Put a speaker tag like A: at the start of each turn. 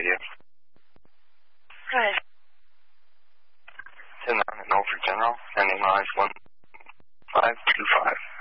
A: radio.
B: Good.
A: 10-9 at Norfolk General, sending lines 1525.